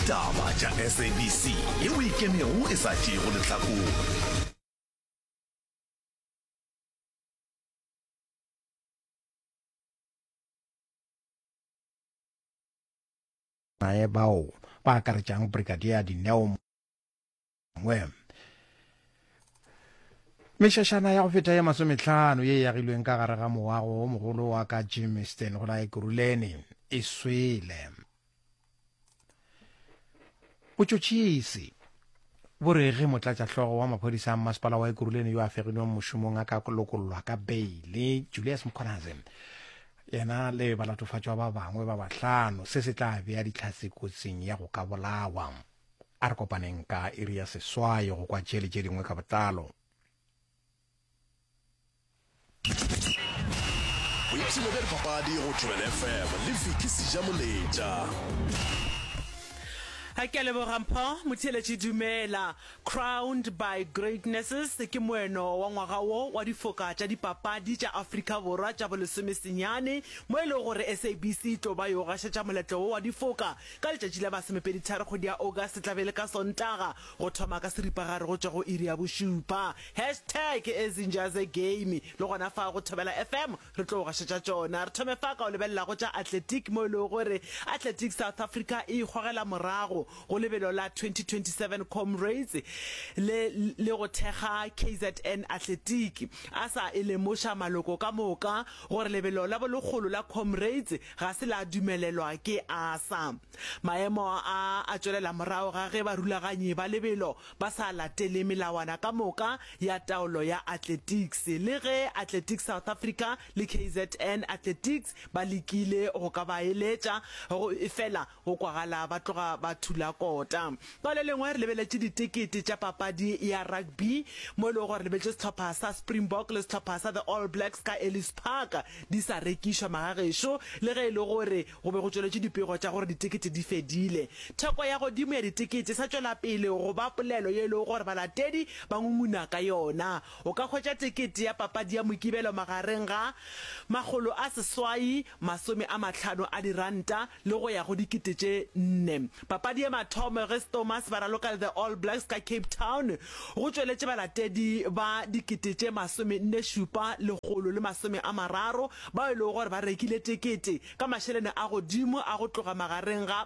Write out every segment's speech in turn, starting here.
ditaba tša SABC yeo e kemego e sa tšego lehlakore. nae bao ba akaretšang brigadier Dineo Moengwe. Mešašana ya go feta ya 50 ye yagilweng ka gare ga moago o mogolo wa ka Jamestown go la Ekurhuleni e swele. Botšotšhisi bo re ge motlatšahlogo wa maphodisa a mmasepala wa Ekurhuleni yo a fegilweng mošomong a ka lokollwa ka beile Julius Mkhwanazi yena le balatofatšwa ba bangwe ba 5 se se tla bea ditlhase kotsing ya go ka bolawa. A re kopaneng ka area seswayo go kwa tšele tše dingwe ka botlalo. Boipsino bja dipapadi go Thobela FM le Viki Sijamoletša. Ha ke leboga mpho motheletši dumela. Crowned by Greatnesses ke moeno wa ngwaga wo wa difoka tša dipapadi tša Afrika Borwa tša bolesomesenyane mo e le gore SABC tlo ba yo gašetša moletlo wo wa difoka ka letšatši la masomepeditharo kgwedi ya August tlabele ka Sontaga go thoma ka seripagare go tšwa go iri ya bošupa #ezinjazegame le gona fa go Thobela FM re tlo go gašetša tšona. Re thome fa ka o lebelela go tša athletic mo e le gore Athletic South Africa e ikgogela morago go lebelo la 2027 Comrades le go thekga KZN Athletic a sa e lemoša maloko ka moka gore lebelo la bologolo la Comrades ga se la dumelelwa ke ASA. Maemo a tšwelela morago ga ge ba rulaganye ba lebelo ba sa latele melawana ka moka ya taolo ya athletics le ge Athletic South Africa le KZN Athletics ba lekile go ka ba eletša go efela go kwagala ba tloga ba la kota ka le lengwe re lebeletše ditikete tša papadi ya rugby mo le gore lebeletše setlhopha sa Springbok le setlhopha sa the All Blacks ka Ellis Park di sa rekišwa magagešo le ge e le gore go be go tšweletše dipego tša gore ditikete di fedile. Theko ya godimo ya ditikete sa tšwela pele go ba polelo ye e le gore balatedi ba ngunguna ka yona. O ka hwetša tikete ya papadi ya mokibelo magareng ga R50 le go ya go dikete tše 4. Papadi ya mathomo ge Thomas ba raloka the All Blacks ka Cape Town go tšweletše balatedi ba dikete tše 47,30 ba e le gore ba rekile tikete ka mašhelene a godimo a go tloga magareng ga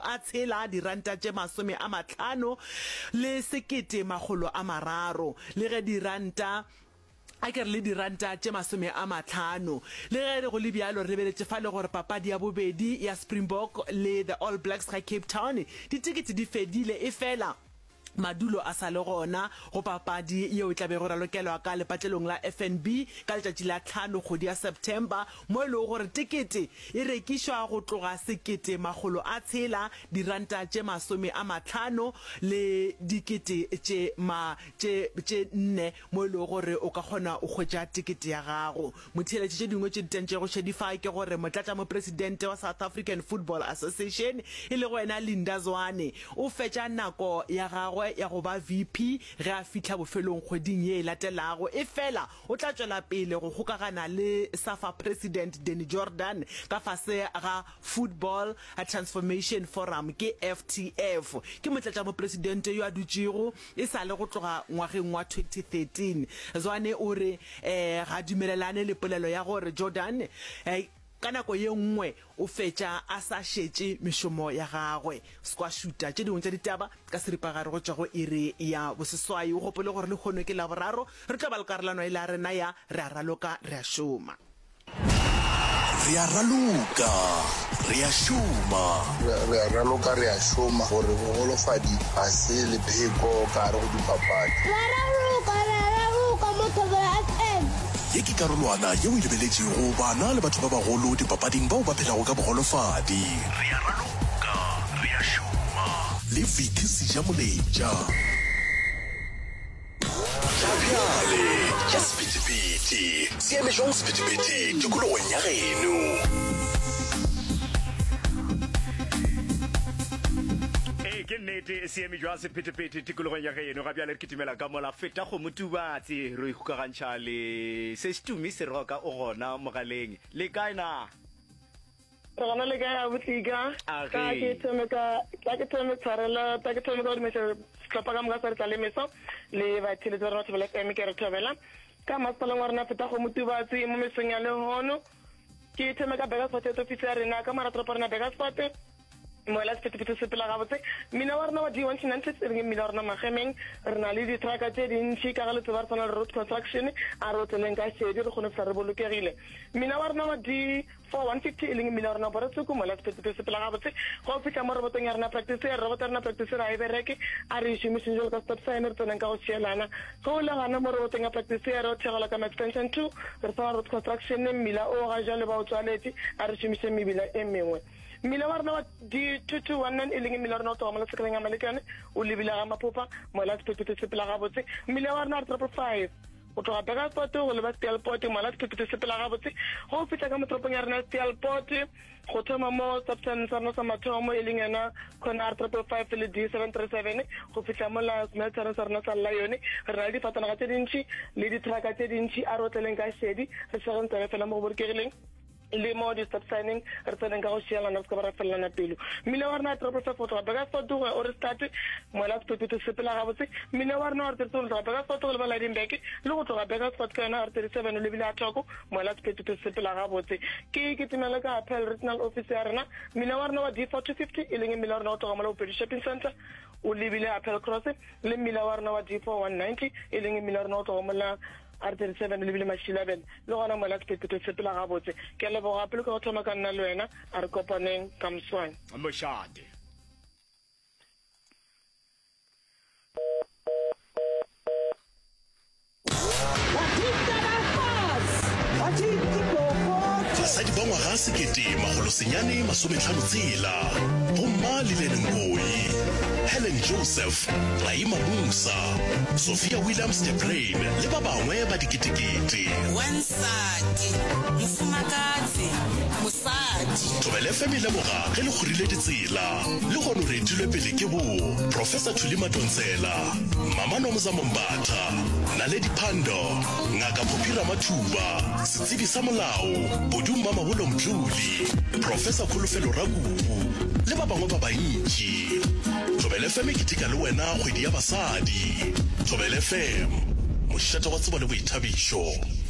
R50 le R1,300 le ge diranta a ke re le diranta tše 50 le ge re go le bjalo re beletše fa le gore papadi ya bobedi ya Springbok le the All Blacks ka Cape Town ditikete di fedile e fela madulo a sa le gona go papadi yeo tla be go ralokelwa ka lepatlelong la FNB ka letšatši la 5 kgwedi ya September mo e le gore tikete e rekišwa go tloga R1,600 diranta tše 50 le dikete tše 4 mo e le gore o ka kgona o hwetša tikete ya gago. Motheletši tše dingwe tše ditentšego šedifa ke gore motlatša mopresidente wa South African Football Association e le go wena Linda Zwane o fetša nako ya gagwe ya go ba VP ge a fitla bofelong kgweding ye latelago e fela o tla tšwela pele go gokagana le SAFA President Danny Jordan ka fase ga Football Transformation Forum ke FTF ke motlatša mopresidente yo a dutšego e sa le go tloga ngwageng wa 2013. Zwane o re ga dumelelane le polelo ya gore Jordan ka nako ye nngwe o fetša a sa šetše mešomo ya gagwe skwa shuta tše dingwe tša ditaba ka seripagare go tšwa go iri ya boseswai. O gopole gore le kgono ke la boraro re tla ba le karolano e la rena ya re a raloka re a šoma Re a raloka re a šoma re a šoma gore bogolofadi ga se lepheko ka gare go dipapadi. Re a raloka mo Thobela FM. ye ke karolwana yeo e lebeletšego bana le batho ba bagolo dipapading bao ba phelago ka bogolofadi. Re a raloka re a šoma le Viki Sijamoletša. Bjale ya sephetephete seeme jwang sephetephete tikologong ya geno. ke nnete seeme jwa sephetephete tikologong ya geno ga bjale re kitimela ka mola feta go motubatse re ikgokagantšha le se setumi se roka o gona mogaleng le kae na gana le ka botlika ka ke tseme tshwarela ta ke tseme ka me se tlhopa ka mga sa tla le meso le ba tshile tsara batho ba ke re thobela ka masipala wa rena feta go motubatsi mo mesong ya lehono ke tseme ka bega spot officer rena ka mara tropa rena bega spot mo la spetipete se pela ga botse mina wa rena wa di 196 re mina wa rena magemeng re na le di traka tse dintsi ka le tsebar tsana road construction a re tseleng ka shedi re gone fsa re bolokegile mina wa rena wa di 4150 ileng mina wa rena bora tsuku mo la spetipete se pela ga botse go fitla mo robotong ya rena practice robotong na practice ra ibereke a re shumise jol ka stop sign re tsena ka go tshelana go la gana mo robotong ya practice re o thegela ka extension 2 re tsana road construction mila o ga jale ba o tswaletse a re shumise mebila e mengwe mina wa rena wa di 2219 ileng mina wa rena o toga mo la sekeleng ya malekane o lebila ga maphopa mo la spetipete se pela ga botse mina wa rena re 555 o tloga bega spot go leba steel pot mo la spetipete se pela ga botse go fitla ka metropong ya rena steel pot go thoma mo substance sa no sa mathomo ileng ena khona R555 le D737 go fitla mo la smelter sa rena sa Lion re na di fatana ga tse dintsi le di traka tse dintsi a rotleleng ka shedi re se rentse fela mo go borkegileng le mo di stop signing re tseneng ka go shiela na se ka ba felana pelo mina wa rena tropo fa foto ba ga foto o re start mo la spetipete se pela ga botse mina wa rena re tsetso ba ga foto le ba la dimbeke le go tloga bega spot ka na R37 le bila thoko mo la spetipete se pela ga botse ke timela ka appel regional office ya rena mina wa rena wa D450 ileng mina wa rena o toga mo la Opedi shopping center o lebile appel cross le mina wa rena wa D4190 ileng mina wa rena o toga mo la R37 le bile mashilabel le gona mo la spetipete se pela ga botse ke le bo gape le go thoma ka nna le wena a re kopaneng ka mswane moshate basadi ba ngwaga sekete magolo senyane masometlhano tsela bomma le lenengoi Helen Joseph, Raima Musa, Sophia Williams de Brain le ba bangwe ba diketekete Wansati Mufumakazi Musadi Thobela FM le boga ge le gorile ditsela le gone re dilwe pele ke bo Professor Thulima Tonsela Mama Nomza Mombatha Naledi Phando Ngaka Phopira Mathuba Setsibi sa molao Bodumba Maholo Mdluli Professor Khulufelo Rakubu le ba bangwe ba baitsi Thobela FM ke tika le wena kgwedi ya basadi Thobela FM mošate wa tsebo le boithabišo